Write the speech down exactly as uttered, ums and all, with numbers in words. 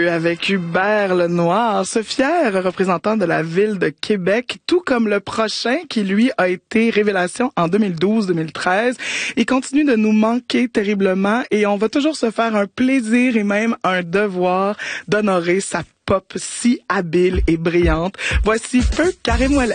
Avec Hubert Lenoir, ce fier représentant de la ville de Québec, tout comme le prochain qui, lui, a été révélation en deux mille douze deux mille treize. Il continue de nous manquer terriblement et on va toujours se faire un plaisir et même un devoir d'honorer sa pop si habile et brillante. Voici Peu Carré Moelle.